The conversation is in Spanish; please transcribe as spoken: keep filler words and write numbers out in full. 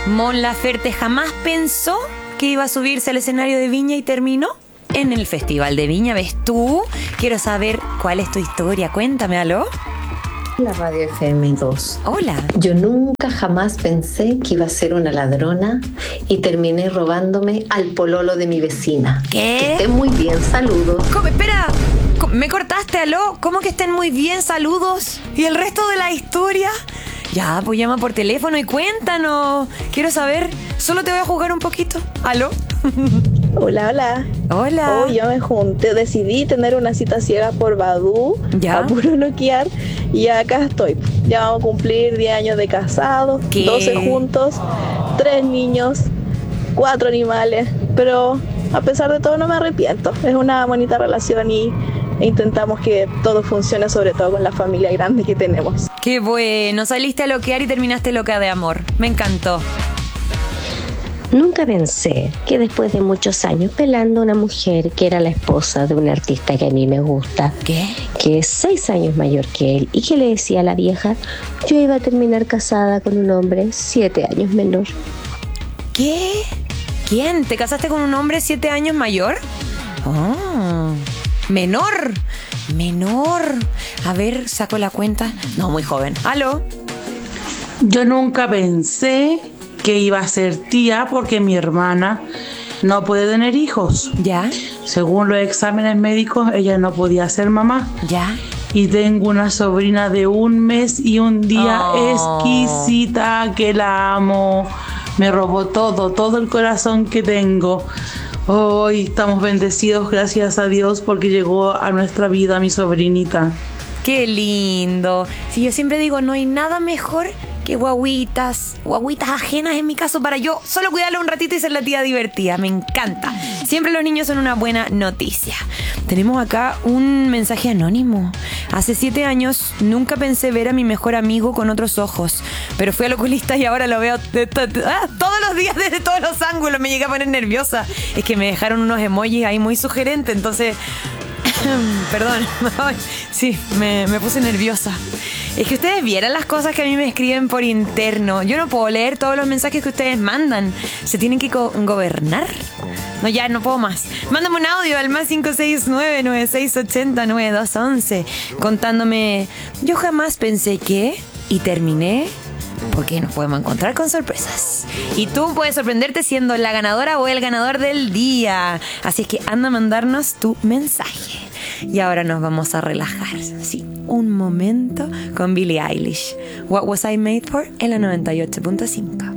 Mon Laferte jamás pensó que iba a subirse al escenario de Viña y terminó en el Festival de Viña. ¿Ves tú? Quiero saber cuál es tu historia. Cuéntame, ¿aló? La Radio F M dos. Hola. Yo nunca jamás pensé que iba a ser una ladrona y terminé robándome al pololo de mi vecina. ¿Qué? Que estén muy bien, saludos. ¿Cómo? Espera, ¿me cortaste, aló? ¿Cómo que estén muy bien? Saludos. ¿Y el resto de la historia? Ya, pues llama por teléfono y cuéntanos. Quiero saber. Solo te voy a jugar un poquito. ¿Aló? Hola, hola. Hola. Hoy yo me junté, decidí tener una cita ciega por Badoo, ¿Ya? a puro noquear, y acá estoy. Ya vamos a cumplir diez años de casados, ¿Qué? doce juntos, tres niños, cuatro animales, pero a pesar de todo no me arrepiento. Es una bonita relación y e intentamos que todo funcione, sobre todo con la familia grande que tenemos. Qué bueno, saliste a loquear y terminaste loca de amor. Me encantó. Nunca pensé que después de muchos años pelando a una mujer que era la esposa de un artista que a mí me gusta, ¿Qué? que es seis años mayor que él y que le decía a la vieja, yo iba a terminar casada con un hombre siete años menor. ¿Qué? ¿Quién? ¿Te casaste con un hombre siete años mayor? Oh, menor. Menor. A ver, saco la cuenta. No, muy joven. ¿Aló? Yo nunca pensé que iba a ser tía porque mi hermana no puede tener hijos. ¿Ya? Según los exámenes médicos, ella no podía ser mamá. ¿Ya? Y tengo una sobrina de un mes y un día Oh. exquisita que la amo. Me robó todo, todo el corazón que tengo. Hoy estamos bendecidos, gracias a Dios, porque llegó a nuestra vida mi sobrinita. Qué lindo. Si yo siempre digo, no hay nada mejor que guaguitas, guaguitas ajenas en mi caso, para yo solo cuidarlo un ratito y ser la tía divertida. Me encanta. Siempre los niños son una buena noticia. Tenemos acá un mensaje anónimo. Hace siete años nunca pensé ver a mi mejor amigo con otros ojos, pero fui al oculista y ahora lo veo t- t- t- ah, todos los días desde todos los ángulos. Me llegué a poner nerviosa. Es que me dejaron unos emojis ahí muy sugerentes, entonces... Perdón, sí, me, me puse nerviosa. Es que ustedes vieran las cosas que a mí me escriben por interno. Yo no puedo leer todos los mensajes que ustedes mandan. Se tienen que go- gobernar. No, ya no puedo más. Mándame un audio al más cinco seis nueve, nueve seis ocho cero, nueve dos uno uno contándome, yo jamás pensé que... Y terminé... Porque nos podemos encontrar con sorpresas. Y tú puedes sorprenderte siendo la ganadora o el ganador del día. Así es que anda a mandarnos tu mensaje. Y ahora nos vamos a relajar. Sí, un momento con Billie Eilish. What Was I Made For en la noventa y ocho punto cinco.